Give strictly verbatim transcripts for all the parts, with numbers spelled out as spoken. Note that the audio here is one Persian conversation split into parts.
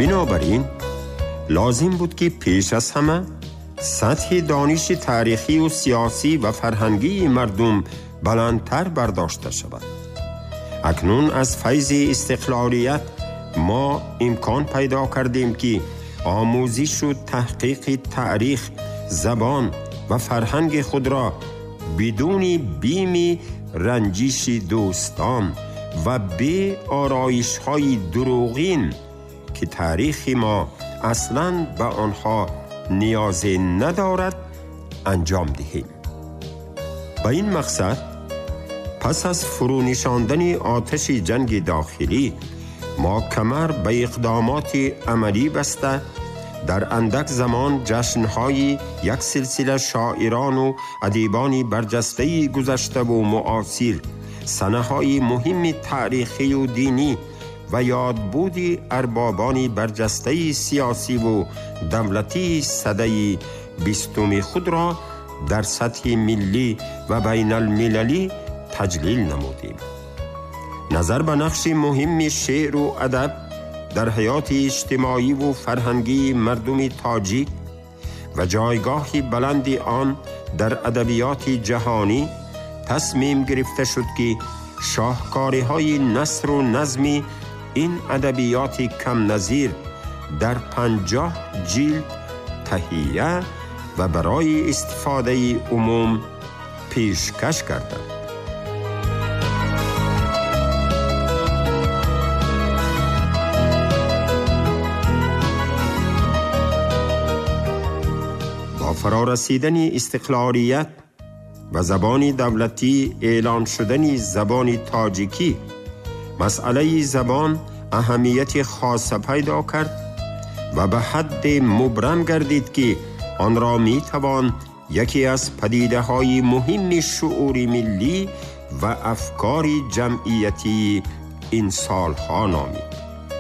بنابراین لازم بود که پیش از همه سطح دانش تاریخی و سیاسی و فرهنگی مردم بلندتر برداشته شود. اکنون از فیض استقلالیت ما امکان پیدا کردیم که آموزش و تحقیق تاریخ، زبان و فرهنگ خود را بدون بیم رنجش دوستان و به آرایش های دروغین که تاریخ ما اصلاً به آنها نیاز ندارد انجام دهیم. با این مقصد پس از فرونشاندن آتش جنگ داخلی ما کمر به اقدامات عملی بسته در اندک زمان جشن‌های یک سلسله شاعران و ادیبان برجسته گذشته و معاصر، سنه‌های مهم تاریخی و دینی و یادبود اربابان برجسته سیاسی و دولتی سده بیستم خود را در سطح ملی و بین المللی تجلیل نمودیم. نظر به نقش مهم شعر و ادب در حیات اجتماعی و فرهنگی مردم تاجیک و جایگاه بلند آن در ادبیات جهانی تصمیم گرفته شد که شاهکارهای نثر و نظم این ادبیات کم نظیر در پنجاه جلد تهیه و برای استفاده عموم پیشکش کردند. با فرارسیدن استقلالیت و زبان دولتی اعلان شدن زبان تاجیکی، مسئله زبان اهمیت خاص پیدا کرد و به حد مبرم گردید که آن را می توان یکی از پدیده های مهم شعور ملی و افکار جمعیتی این سالها نامید.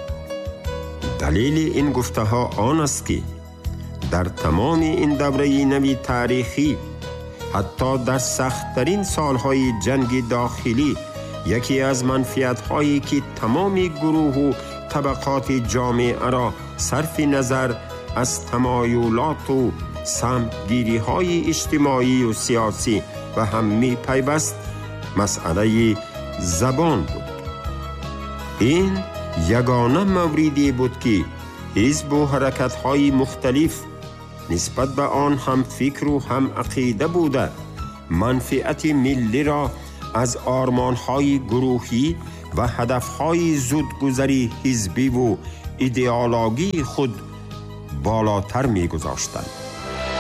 دلیل این گفته ها آن است که در تمام این دوره نوی تاریخی، حتی در سخت‌ترین سالهای جنگ داخلی، یکی از منفعت‌هایی که تمام گروه و طبقات جامعه را صرف نظر از تمایلات و سمتگیری‌های اجتماعی و سیاسی و هم می پیوست مسئله زبان بود. این یگانه موردی بود که حزب و حرکت‌های مختلف نسبت به آن هم فکر و هم عقیده بوده منفعت ملی را از آرمان‌های گروهی و هدف‌های زودگذری حزبی و ایدئولوژی خود بالاتر می‌گذاشتند.